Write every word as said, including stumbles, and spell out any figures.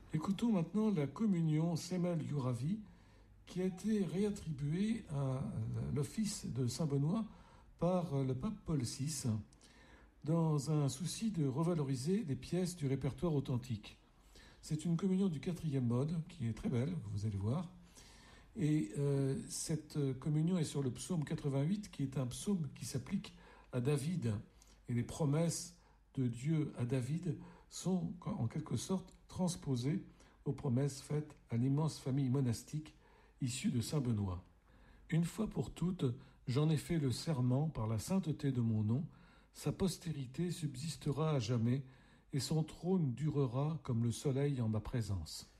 Écoutons maintenant la communion Semel Youravi qui a été réattribuée à l'office de Saint-Benoît par le pape Paul six dans un souci de revaloriser des pièces du répertoire authentique. C'est une communion du quatrième mode qui est très belle, vous allez voir. Et euh, cette communion est sur le psaume quatre-vingt-huit qui est un psaume qui s'applique à David. Et les promesses de Dieu à David sont en quelque sorte transposées aux promesses faites à l'immense famille monastique issue de Saint-Benoît. Une fois pour toutes, j'en ai fait le serment par la sainteté de mon nom, sa postérité subsistera à jamais et son trône durera comme le soleil en ma présence.